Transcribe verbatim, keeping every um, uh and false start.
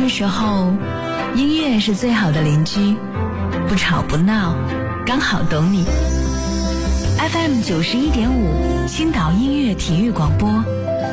的时候，音乐是最好的邻居，不吵不闹，刚好懂你。F M 九十一点五，青岛音乐体育广播，